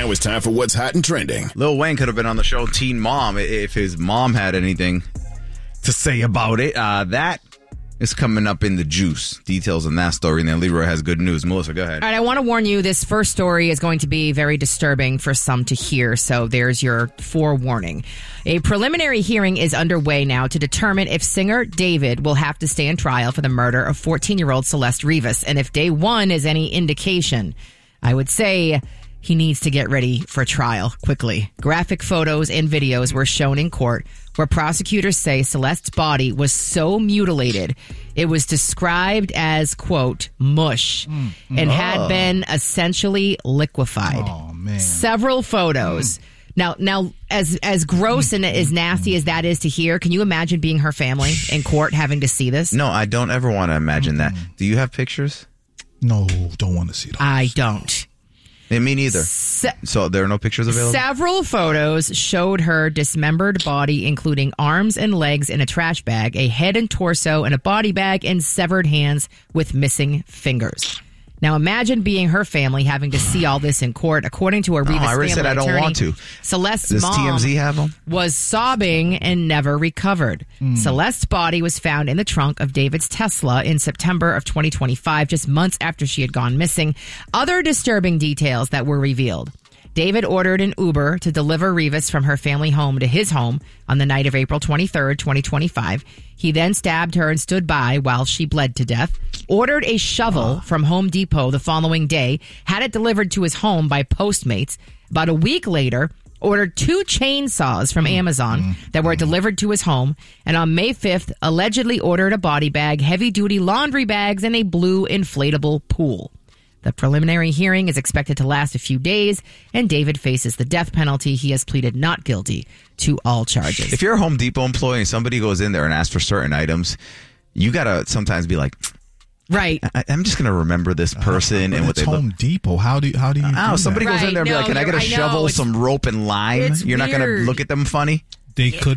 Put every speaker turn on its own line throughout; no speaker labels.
Now it's time for what's hot and trending.
Lil Wayne could have been on the show Teen Mom if his mom had anything to say about it. That is coming up in the juice. Details on that story. And then Leroy has good news. Melissa, go ahead.
All right, I want to warn you, this first story is going to be very disturbing for some to hear, so there's your forewarning. A preliminary hearing is underway now to determine if singer David will have to stand trial for the murder of 14-year-old Celeste Rivas. And if day one is any indication, I would say he needs to get ready for trial quickly. Graphic photos and videos were shown in court where prosecutors say Celeste's body was so mutilated it was described as, quote, mush and had been essentially liquefied.
Oh, man.
Several photos. Now, as gross and as nasty as that is to hear, can you imagine being her family in court having to see this?
No, I don't ever want to imagine that. Do you have pictures?
No, don't want to see those.
I don't.
Me neither. So there are no pictures available?
Several photos showed her dismembered body, including arms and legs in a trash bag, a head and torso in a body bag, and severed hands with missing fingers. Now imagine being her family having to see all this in court. According to a Rivas
I already
family
said I don't
attorney,
want to.
Celeste's
Does
mom
TMZ have them?
was sobbing and never recovered. Celeste's body was found in the trunk of David's Tesla in September of 2025, just months after she had gone missing. Other disturbing details that were revealed. David ordered an Uber to deliver Rivas from her family home to his home on the night of April 23rd, 2025. He then stabbed her and stood by while she bled to death, ordered a shovel from Home Depot the following day, had it delivered to his home by Postmates. About a week later, ordered 2 chainsaws from Amazon that were delivered to his home, and on May 5th, allegedly ordered a body bag, heavy-duty laundry bags, and a blue inflatable pool. The preliminary hearing is expected to last a few days, and David faces the death penalty. He has pleaded not guilty to all charges.
If you're a Home Depot employee and somebody goes in there and asks for certain items, you got to sometimes be like,
right.
I'm just going to remember this person and what
it's
they look.
Home Depot. How do you do
Somebody
that?
goes in there and be like, can I get a shovel, some rope, and lime? You're not going to look at them funny?
They could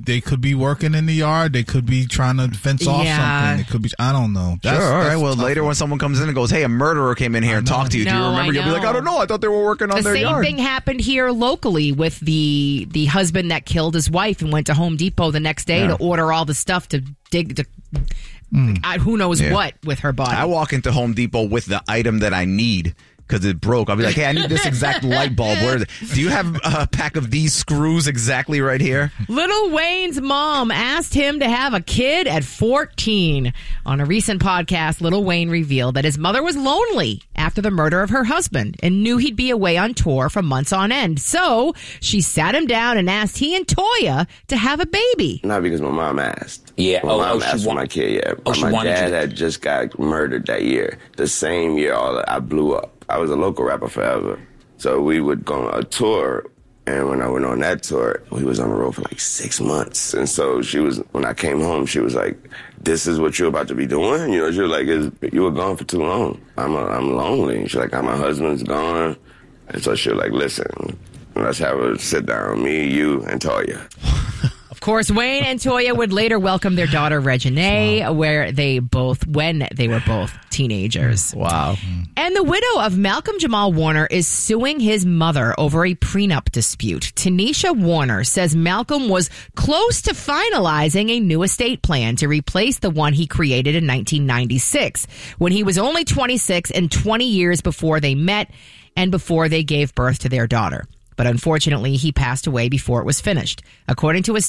be working in the yard. They could be trying to fence off something. It could be, I don't know.
All right. Well, later when someone comes in and goes, hey, a murderer came in here and talked to you. Do you remember? You'll be like, I don't know. I thought they were working on their yard.
The same thing happened here locally with the husband that killed his wife and went to Home Depot the next day to order all the stuff to dig to who knows what with her body.
I walk into Home Depot with the item that I need because it broke. I'll be like, hey, I need this exact light bulb. Where is it? Do you have a pack of these screws exactly right here?
Lil Wayne's mom asked him to have a kid at 14. On a recent podcast, Lil Wayne revealed that his mother was lonely after the murder of her husband and knew he'd be away on tour for months on end. So she sat him down and asked he and Toya to have a baby.
Not because my mom asked.
Yeah.
My mom asked for my kid, my dad had just got murdered that year. The same year I blew up. I was a local rapper forever. So we would go on a tour, and when I went on that tour, we was on the road for like 6 months. And so when I came home, she was like, this is what you're about to be doing? You know, she was like, you were gone for too long. I'm lonely. She's like, my husband's gone. And so she was like, listen, let's have a sit down, me, you, and Toya.
Of course, Wayne and Toya would later welcome their daughter, Reginae, when they were both teenagers.
Wow.
And the widow of Malcolm Jamal Warner is suing his mother over a prenup dispute. Tanisha Warner says Malcolm was close to finalizing a new estate plan to replace the one he created in 1996, when he was only 26 and 20 years before they met and before they gave birth to their daughter. But unfortunately, he passed away before it was finished. According to his